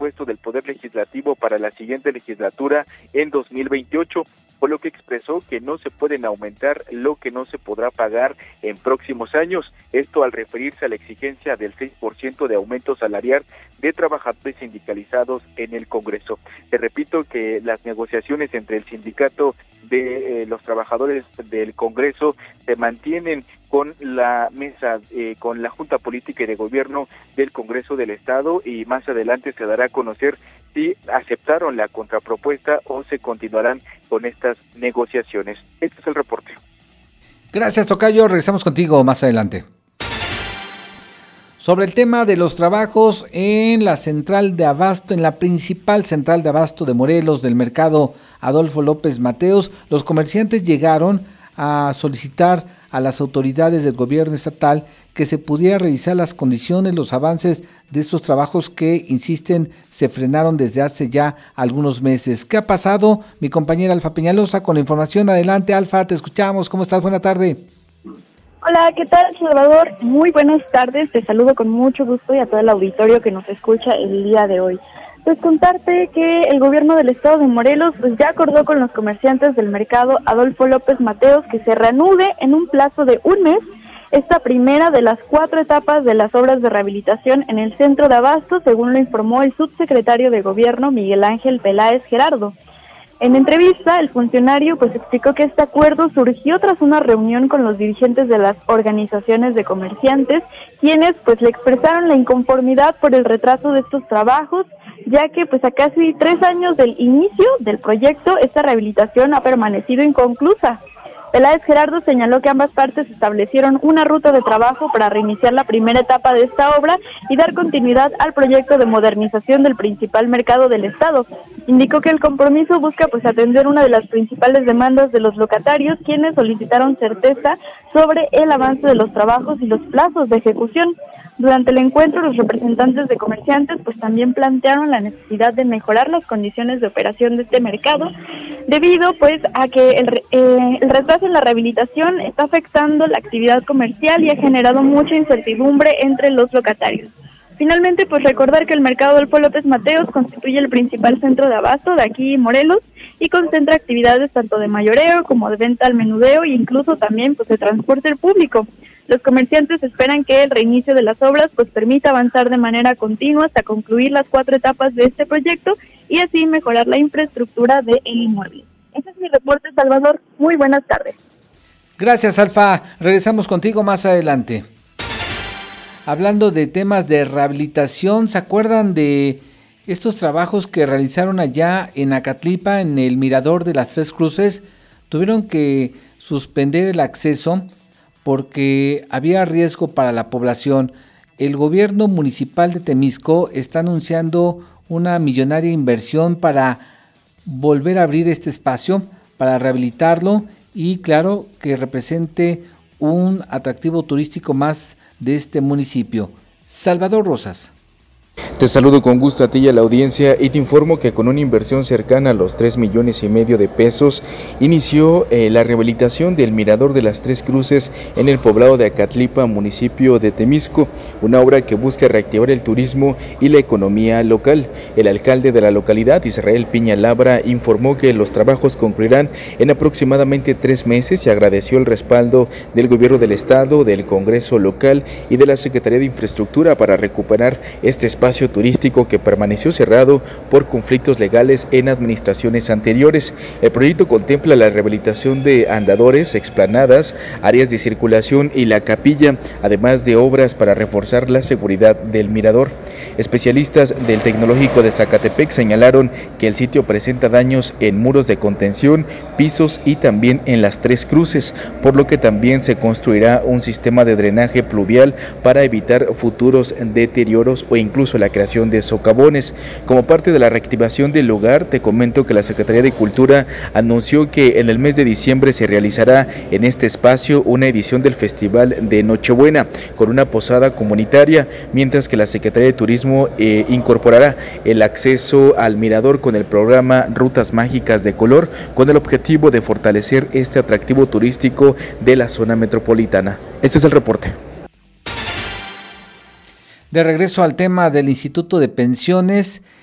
presupuesto del Poder Legislativo para la siguiente legislatura en 2028, por lo que expresó que no se pueden aumentar lo que no se podrá pagar en próximos años, esto al referirse a la exigencia del 6% de aumento salarial de trabajadores sindicalizados en el Congreso. Te repito que las negociaciones entre el sindicato de los trabajadores del Congreso se mantienen con la mesa, con la Junta Política y de Gobierno del Congreso del Estado, y más adelante se dará a conocer si aceptaron la contrapropuesta o se continuarán con estas negociaciones. Este es el reporte. Gracias, tocayo. Regresamos contigo más adelante. Sobre el tema de los trabajos en la central de abasto, en la principal central de abasto de Morelos, del mercado Adolfo López Mateos, los comerciantes llegaron a solicitar a las autoridades del gobierno estatal que se pudiera revisar las condiciones, los avances de estos trabajos que, insisten, se frenaron desde hace ya algunos meses. ¿Qué ha pasado? Mi compañera Alfa Peñalosa con la información. Adelante, Alfa, te escuchamos. ¿Cómo estás? Buena tarde. Hola, ¿qué tal, Salvador? Muy buenas tardes, te saludo con mucho gusto y a todo el auditorio que nos escucha el día de hoy. Pues contarte que el gobierno del estado de Morelos pues ya acordó con los comerciantes del mercado Adolfo López Mateos que se reanude en un plazo de un mes esta primera de las 4 etapas de las obras de rehabilitación en el centro de abasto, según lo informó el subsecretario de Gobierno Miguel Ángel Peláez Gerardo. En entrevista, el funcionario pues explicó que este acuerdo surgió tras una reunión con los dirigentes de las organizaciones de comerciantes, quienes pues le expresaron la inconformidad por el retraso de estos trabajos, ya que pues a casi 3 años del inicio del proyecto, esta rehabilitación ha permanecido inconclusa. Peláez Gerardo señaló que ambas partes establecieron una ruta de trabajo para reiniciar la primera etapa de esta obra y dar continuidad al proyecto de modernización del principal mercado del estado. Indicó que el compromiso busca pues atender una de las principales demandas de los locatarios, quienes solicitaron certeza sobre el avance de los trabajos y los plazos de ejecución. Durante el encuentro, los representantes de comerciantes pues también plantearon la necesidad de mejorar las condiciones de operación de este mercado, debido pues a que el retraso en la rehabilitación está afectando la actividad comercial y ha generado mucha incertidumbre entre los locatarios. Finalmente, pues recordar que el mercado Adolfo López Mateos constituye el principal centro de abasto de aquí Morelos y concentra actividades tanto de mayoreo como de venta al menudeo e incluso también pues de transporte público. Los comerciantes esperan que el reinicio de las obras pues permita avanzar de manera continua hasta concluir las 4 etapas de este proyecto y así mejorar la infraestructura del inmueble. Ese es mi reporte, Salvador. Muy buenas tardes. Gracias, Alfa. Regresamos contigo más adelante. Hablando de temas de rehabilitación, ¿se acuerdan de estos trabajos que realizaron allá en Acatlipa, en el Mirador de las Tres Cruces? Tuvieron que suspender el acceso porque había riesgo para la población. El gobierno municipal de Temisco está anunciando una millonaria inversión para volver a abrir este espacio, para rehabilitarlo y claro que represente un atractivo turístico más de este municipio. Salvador Rosas. Te saludo con gusto a ti y a la audiencia y te informo que con una inversión cercana a los 3,5 millones de pesos inició la rehabilitación del Mirador de las Tres Cruces en el poblado de Acatlipa, municipio de Temisco, una obra que busca reactivar el turismo y la economía local. El alcalde de la localidad, Israel Piña Labra, informó que los trabajos concluirán en aproximadamente 3 meses y agradeció el respaldo del gobierno del estado, del Congreso local y de la Secretaría de Infraestructura para recuperar este espacio turístico que permaneció cerrado por conflictos legales en administraciones anteriores. El proyecto contempla la rehabilitación de andadores, explanadas, áreas de circulación y la capilla, además de obras para reforzar la seguridad del mirador. Especialistas del Tecnológico de Zacatepec señalaron que el sitio presenta daños en muros de contención, pisos y también en las Tres Cruces, por lo que también se construirá un sistema de drenaje pluvial para evitar futuros deterioros o incluso la creación de socavones. Como parte de la reactivación del lugar, te comento que la Secretaría de Cultura anunció que en el mes de diciembre se realizará en este espacio una edición del Festival de Nochebuena con una posada comunitaria, mientras que la Secretaría de Turismo incorporará el acceso al mirador con el programa Rutas Mágicas de Color, con el objetivo de fortalecer este atractivo turístico de la zona metropolitana. Este es el reporte. De regreso al tema del Instituto de Pensiones,